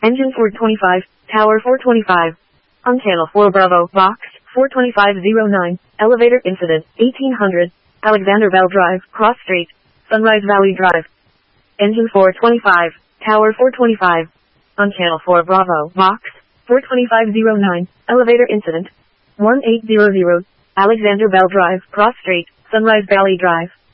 Engine 425, Tower 425. On Channel 4 Bravo, Box 42509, Elevator Incident, 1800, Alexander Bell Drive, Cross Street, Sunrise Valley Drive. Engine 425, Tower 425. On Channel 4 Bravo, Box 42509, Elevator Incident, 1800, Alexander Bell Drive, Cross Street, Sunrise Valley Drive.